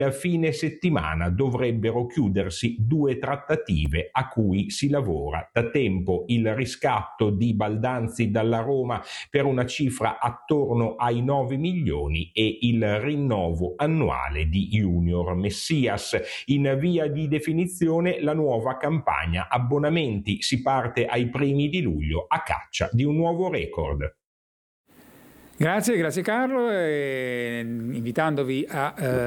A fine settimana dovrebbero chiudersi 2 trattative a cui si lavora da tempo: il riscatto di Baldanzi dalla Roma per una cifra attorno ai 9 milioni e il rinnovo annuale di Junior Messias. In via di definizione la nuova campagna abbonamenti, si parte ai primi di luglio a caccia di un nuovo record. Grazie Carlo, invitandovi a